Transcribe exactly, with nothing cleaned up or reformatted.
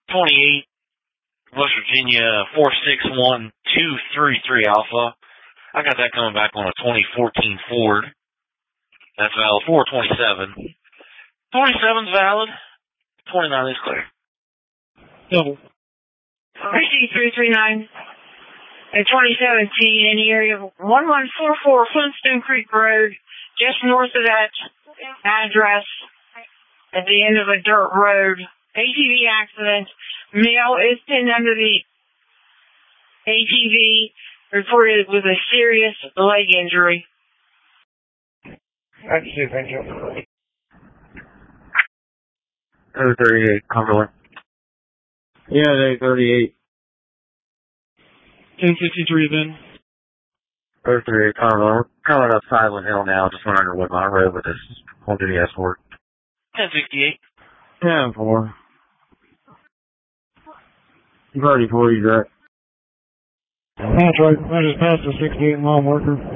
twenty-eight, West Virginia, four six one two three three Alpha. I got that coming back on a twenty fourteen Ford. That's valid. four twenty-seven. twenty-seven's valid. twenty-nine is clear. Double. R C three three nine. At twenty seventeen in the area of one one four four Flintstone Creek Road, just north of that address, at the end of a dirt road. A T V accident. Male is pinned under the A T V, reported with a serious leg injury. That's it, thank you. oh thirty-eight, Cumberland. Yeah, they thirty-eight. ten fifty-three then. oh thirty-eight, Cumberland. We're coming up Silent Hill now, just went under Woodmont Road with this home duty escort. ten sixty-eight. ten four. You've already forty that. That's right. I just passed the sixty-eight mile marker.